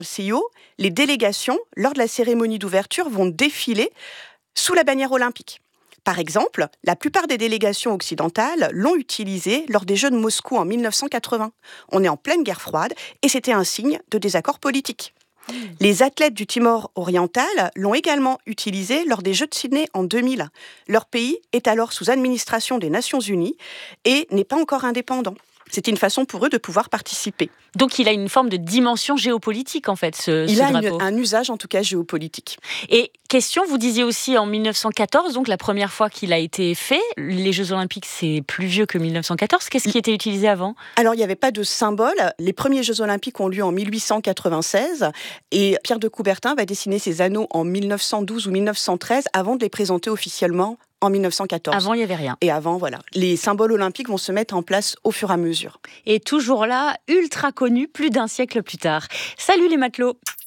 CIO, les délégations, lors de la cérémonie d'ouverture, vont défiler sous la bannière olympique. Par exemple, la plupart des délégations occidentales l'ont utilisé lors des Jeux de Moscou en 1980. On est en pleine guerre froide et c'était un signe de désaccord politique. Les athlètes du Timor oriental l'ont également utilisé lors des Jeux de Sydney en 2000. Leur pays est alors sous administration des Nations Unies et n'est pas encore indépendant. C'était une façon pour eux de pouvoir participer. Donc il a une forme de dimension géopolitique en fait, ce drapeau. Il a un usage en tout cas géopolitique. Et question, vous disiez aussi en 1914, donc la première fois qu'il a été fait, les Jeux Olympiques c'est plus vieux que 1914, qu'est-ce qui était utilisé avant ? Alors il n'y avait pas de symbole, les premiers Jeux Olympiques ont lieu en 1896 et Pierre de Coubertin va dessiner ces anneaux en 1912 ou 1913 avant de les présenter officiellement en 1914. Avant, il n'y avait rien. Et avant, voilà. Les symboles olympiques vont se mettre en place au fur et à mesure. Et toujours là, ultra connu, plus d'un siècle plus tard. Salut les matelots!